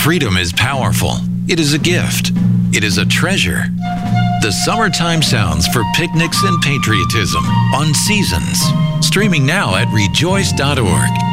Freedom is powerful. It is a gift. It is a treasure. The summertime sounds for picnics and patriotism on Seasons. Streaming now at rejoice.org.